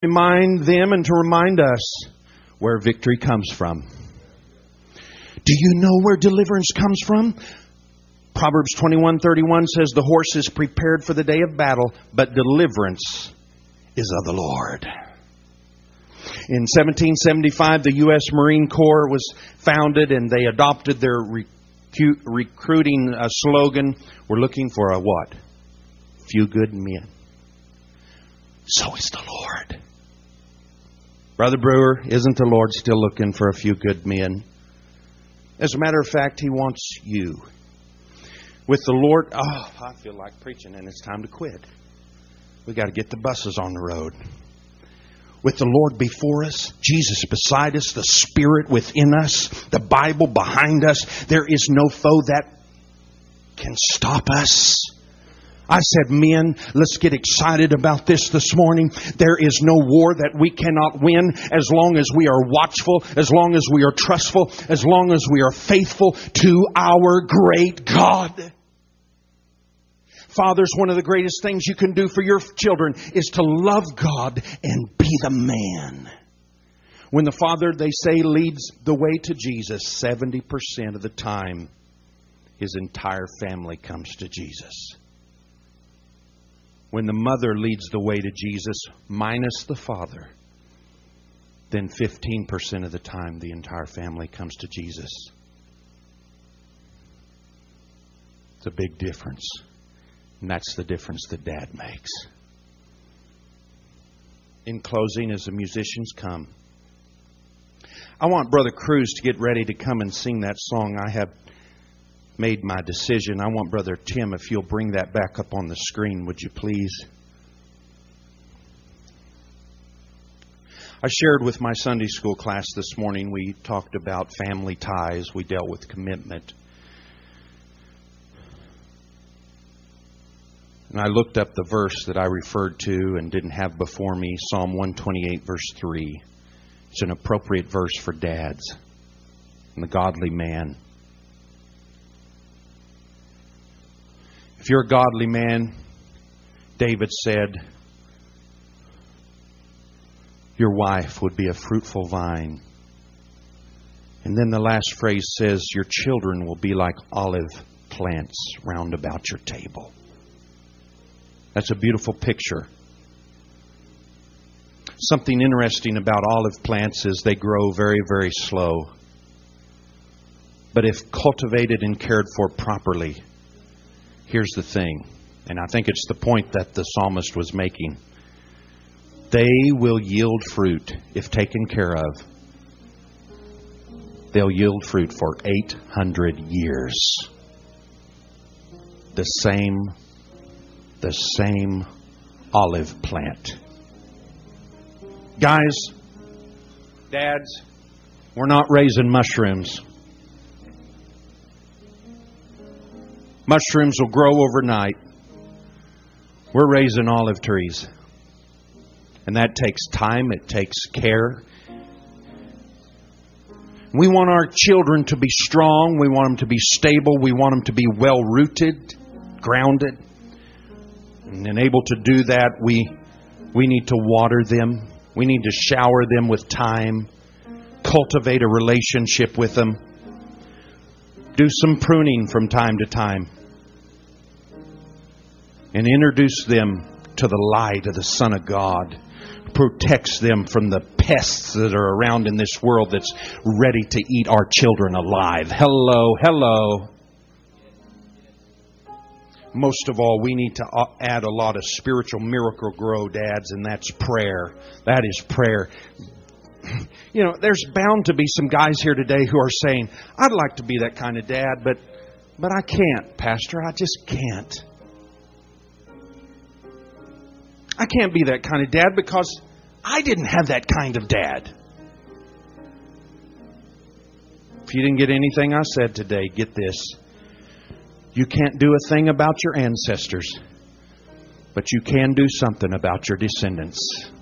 Remind them and to remind us where victory comes from. Do you know where deliverance comes from? Proverbs 21:31 says, the horse is prepared for the day of battle, but deliverance is of the Lord. In 1775, the U.S. Marine Corps was founded, and they adopted their recruiting slogan, we're looking for a what? Few good men. So is the Lord. Brother Brewer, isn't the Lord still looking for a few good men? As a matter of fact, He wants you. With the Lord, I feel like preaching and it's time to quit. We got to get the buses on the road. With the Lord before us, Jesus beside us, the Spirit within us, the Bible behind us, there is no foe that can stop us. I said, men, let's get excited about this morning. There is no war that we cannot win as long as we are watchful, as long as we are trustful, as long as we are faithful to our great God. Fathers, one of the greatest things you can do for your children is to love God and be the man. When the father, they say, leads the way to Jesus, 70% of the time, his entire family comes to Jesus. When the mother leads the way to Jesus, minus the father, then 15% of the time the entire family comes to Jesus. It's a big difference. And that's the difference that Dad makes. In closing, as the musicians come, I want Brother Cruz to get ready to come and sing that song. I have made my decision. I want Brother Tim, if you'll bring that back up on the screen, would you please? I shared with my Sunday school class this morning. We talked about family ties. We dealt with commitment. And I looked up the verse that I referred to and didn't have before me, Psalm 128, verse 3. It's an appropriate verse for dads and the godly man. If you're a godly man, David said, your wife would be a fruitful vine. And then the last phrase says, your children will be like olive plants round about your table. That's a beautiful picture. Something interesting about olive plants is they grow very, very slow. But if cultivated and cared for properly, here's the thing, and I think it's the point that the psalmist was making. They will yield fruit if taken care of. They'll yield fruit for 800 years. The same olive plant. Guys, dads, we're not raising mushrooms. Mushrooms will grow overnight. We're raising olive trees. And that takes time. It takes care. We want our children to be strong. We want them to be stable. We want them to be well-rooted, grounded. And able to do that, we need to water them. We need to shower them with time. Cultivate a relationship with them. Do some pruning from time to time. And introduce them to the light of the Son of God. Protects them from the pests that are around in this world that's ready to eat our children alive. Hello, hello. Most of all, we need to add a lot of spiritual miracle grow, dads, and that's prayer. That is prayer. You know, there's bound to be some guys here today who are saying, I'd like to be that kind of dad, but I can't, Pastor. I just can't. I can't be that kind of dad because I didn't have that kind of dad. If you didn't get anything I said today, get this. You can't do a thing about your ancestors, but you can do something about your descendants.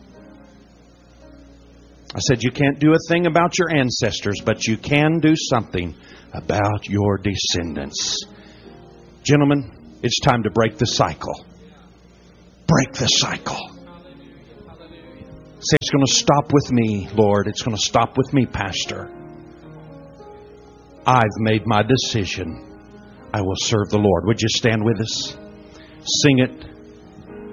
I said you can't do a thing about your ancestors, but you can do something about your descendants. Gentlemen, it's time to break the cycle. Break the cycle. Say, it's going to stop with me, Lord. It's going to stop with me, Pastor. I've made my decision. I will serve the Lord. Would you stand with us? Sing it.